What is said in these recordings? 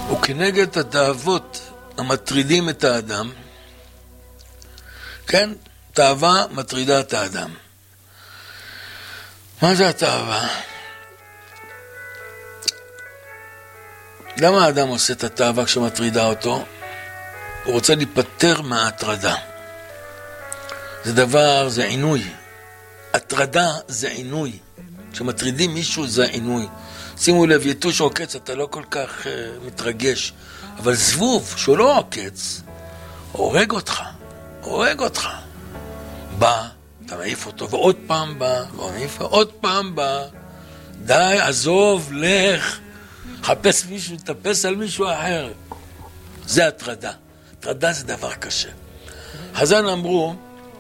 וכנגד התאוות המטרידים את האדם, כן, תאווה מטרידה את האדם. מה זה התאווה? למה האדם עושה את התאווה כשמטרידה אותו? הוא רוצה להיפטר מההטרדה. זה דבר, זה עינוי. הטרדה זה עינוי. כשמטרידים מישהו זה עינוי. שימו לב, יתוש עוקץ, אתה לא כל כך מתרגש. אבל זבוב, שהוא לא עוקץ, הורג אותך. הורג אותך. בא, אתה מעיף אותו, ועוד פעם בא, ועוד פעם בא. די, עזוב, לך. חפש מישהו, תטפס על מישהו אחר. זה הטרדה. הטרדה זה דבר קשה. חז"ל אמרו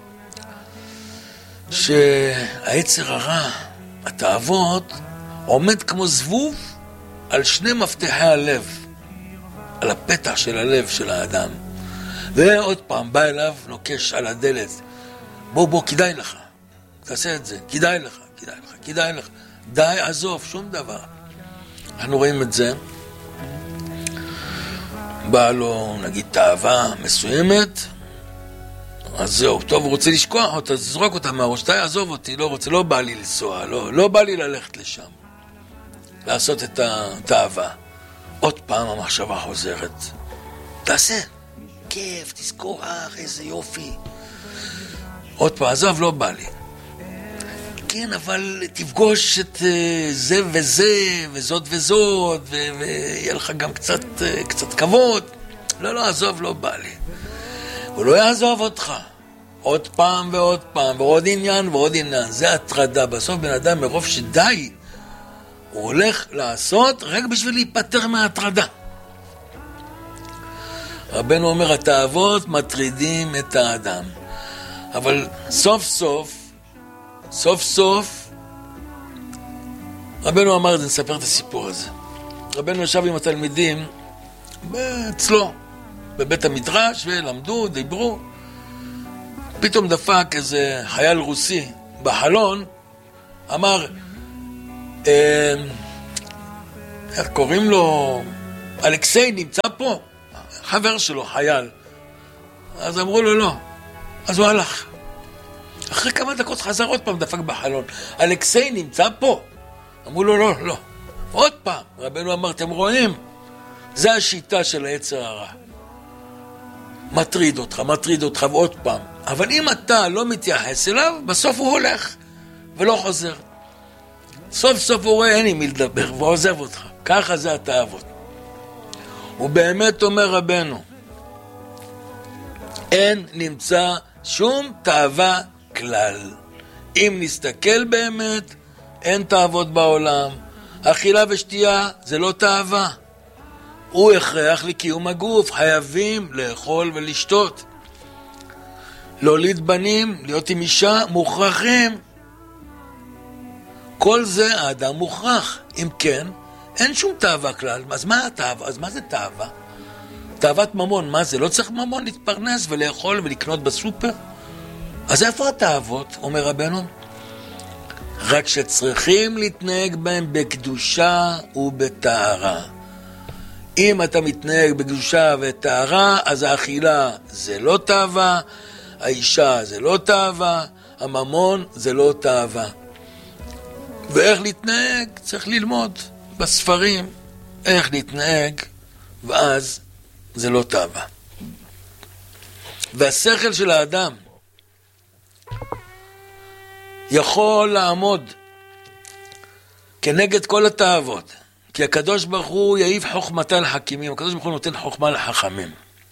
שהיצר הרע, התאוות, עומד כמו זבוב על שני מפתחי הלב, על הפתח של הלב של האדם. ועוד פעם בא אליו, נוקש על הדלת. בוא, כדאי לך. תעשה את זה. כדאי לך. די, עזוב, שום דבר. אנחנו רואים את זה. בא לו, נגיד, תאווה מסוימת, אז זהו, טוב, הוא רוצה לשכוח אותה, זרוק אותה מהראש, די, עזוב אותי, לא רוצה, לא בא לי לנסוע, לא בא לי ללכת לשם. לעשות את התאווה. עוד פעם המחשבה חוזרת. תעשה. כיף, תזכור, איזה יופי. עוד פעם, עזוב, לא בא לי. כן, אבל תפגוש את זה וזה, וזאת וזאת, ויהיה לך גם קצת כבוד. לא, עזוב, לא בא לי. הוא לא יעזוב אותך. עוד פעם ועוד פעם, ועוד עניין ועוד עניין. זה הטרדה. בסוף בן אדם מרוב שדי, הוא הולך לעשות רק בשביל להיפטר מההטרדה. רבנו אומר, התאוות מטרידים את האדם. אבל סוף סוף, רבנו אמר את זה, נספר את הסיפור הזה. רבנו ישב עם התלמידים אצלו, בבית המדרש, ולמדו, דיברו. פתאום דפק איזה חייל רוסי בחלון, אמר, איך קוראים לו? אלכסיי נמצא פה? חבר שלו, חייל. אז אמרו לו לא. אז הוא הלך. אחרי כמה דקות חזר עוד פעם, דפק בחלון. אלכסיי נמצא פה? אמרו לו לא. עוד פעם. רבנו אמר, אתם רואים? זה השיטה של היצר הרע. מטריד אותך ועוד פעם. אבל אם אתה לא מתייחס אליו, בסוף הוא הולך ולא חוזר. סוף הוא רואה, אין עם מי לדבר, ועוזב אותך. ככה זה התאוות. הוא באמת אומר רבנו, אין נמצא שום תאווה כלל. אם נסתכל באמת, אין תאוות בעולם. אכילה ושתייה זה לא תאווה. הוא הכרח לקיום הגוף, חייבים לאכול ולשתות. להוליד בנים, להיות עם אישה, מוכרחים. כל זה האדם מוכרח. אם כן, אין שום תאווה כלל. אז מה התאווה? אז מה זה תאווה? תאוות ממון, מה זה? לא צריך ממון להתפרנס ולאכול ולקנות בסופר? אז איפה התאוות? אומר רבנו. רק שצריכים להתנהג בהם בקדושה ובטהרה. אם אתה מתנהג בקדושה וטהרה, אז האכילה זה לא תאווה, האישה זה לא תאווה, הממון זה לא תאווה. ואיך להתנהג? צריך ללמוד בספרים איך להתנהג, ואז זה לא תאווה. והשכל של האדם יכול לעמוד כנגד כל התאוות, כי הקדוש ברוך הוא יעיב חוכמתה לחכימים. הקדוש ברוך הוא נותן חוכמה לחכמים.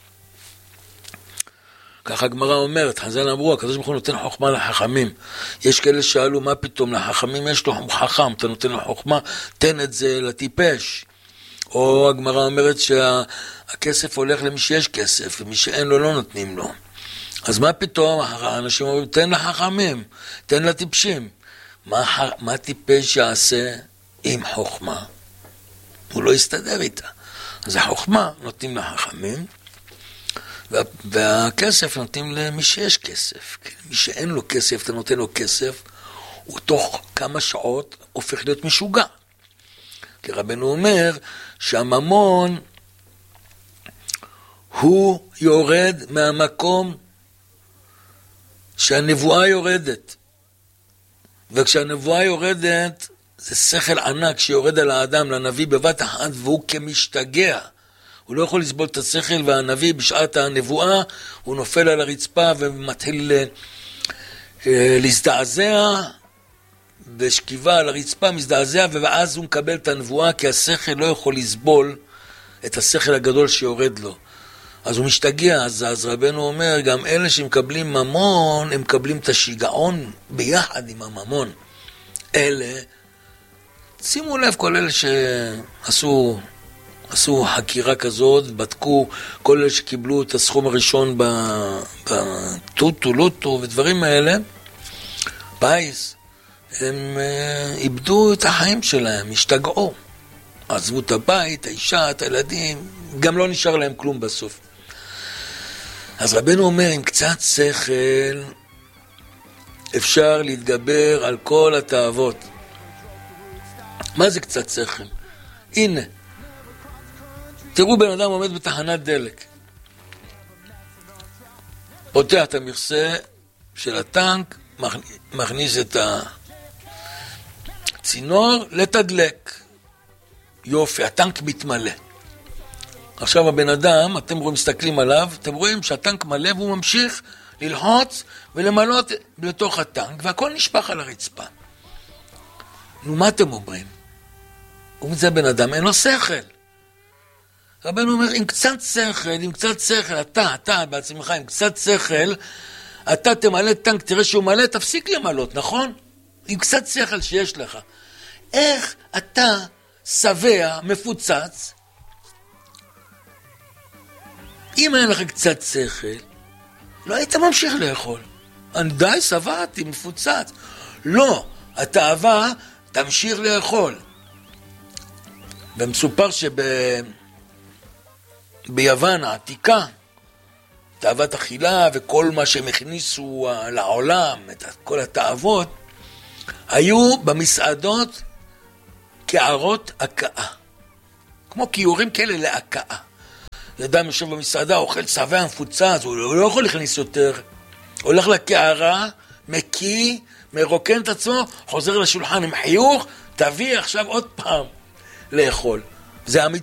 ככה הגמרא אומרת, חז"ל אמרו, הקדוש ברוך הוא נותן חוכמה לחכמים. יש כאלה שאלו, מה פתאום לחכמים יש לו חכם, אתה נותן לו חוכמה, תן את זה לטיפש. או הגמרא אומרת שהכסף הולך למי שיש כסף, ומי שאין לו לא נותנים לו. אז מה פתאום האנשים אומרים, תן לחכמים, תן לטיפשים. מה טיפש יעשה עם חוכמה? הוא לא יסתדר איתה. אז החוכמה נותנים לחכמים, והכסף נותנים למי שיש כסף. מי שאין לו כסף, אתה נותן לו כסף, הוא תוך כמה שעות הופך להיות משוגע. כי רבנו אומר שהממון הוא יורד מהמקום שהנבואה יורדת. וכשהנבואה יורדת, זה שכל ענק שיורד על האדם, לנביא בבת אחת, והוא כמשתגע. הוא לא יכול לסבול את השכל, והנביא בשעת הנבואה, הוא נופל על הרצפה ומתחיל להזדעזע, בשכיבה על הרצפה מזדעזע, ואז הוא מקבל את הנבואה, כי השכל לא יכול לסבול את השכל הגדול שיורד לו. אז הוא משתגע, אז רבנו אומר, גם אלה שמקבלים ממון, הם מקבלים את השיגעון ביחד עם הממון. אלה, שימו לב, כל אלה שעשו חקירה כזאת, בדקו כל אלה שקיבלו את הסכום הראשון בטוטו, לוטו ודברים האלה, פייס, הם איבדו את החיים שלהם, השתגעו. עזבו את הבית, האישה, את הילדים, גם לא נשאר להם כלום בסוף. אז רבנו אומר, עם קצת שכל אפשר להתגבר על כל התאוות. מה זה קצת שכל? הנה, תראו בן אדם עומד בתחנת דלק. פותח את המכסה של הטנק, מכניס את הצינור לתדלק. יופי, הטנק מתמלא. עכשיו הבן אדם, אתם רואים, מסתכלים עליו, אתם רואים שהטנק מלא והוא ממשיך ללחוץ ולמלות לתוך הטנק, והכל נשפך על הרצפה. נו, מה אתם אומרים? וזה בן אדם, אין לו שכל. רבנו אומר, עם קצת שכל, אתה בעצמך, עם קצת שכל, אתה תמלא טנק, תראה שהוא מלא, תפסיק למלות, נכון? עם קצת שכל שיש לך. איך אתה שבע, מפוצץ, אם אין לך קצת שכל, לא היית ממשיך לאכול. אני די שבעתי, מפוצץ. לא, התאווה תמשיך לאכול. ומסופר ביוון העתיקה, תאוות אכילה וכל מה שהם הכניסו לעולם, את כל התאוות, היו במסעדות קערות הקאה. כמו כיורים כאלה להקאה. אדם יושב במסעדה, אוכל שבע מפוצץ, הוא לא יכול להכניס יותר. הולך לקערה, מקיא, מרוקן את עצמו, חוזר לשולחן עם חיוך, תביא עכשיו עוד פעם לאכול. זה